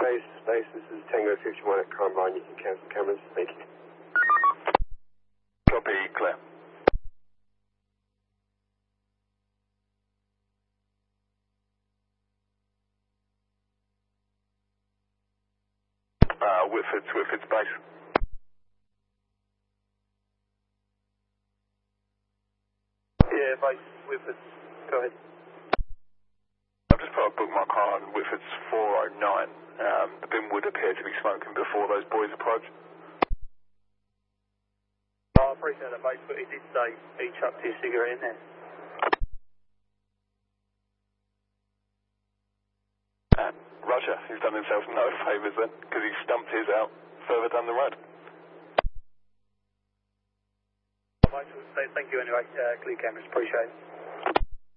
Space, this is Tango 51 at Combine. You can cancel cameras. Thank you. Copy, clear. Whitford's base. Yeah, base, Whitford. Go ahead. I've just put a bookmark on Whitford's 409. The bin would appear to be smoking before those boys approach. I appreciate that, mate, but he did say he chucked his cigarette in there. Roger, he's done himself no favours then, because he stumped his out further down the road. Mate, thank you anyway. Clear cameras, appreciate it.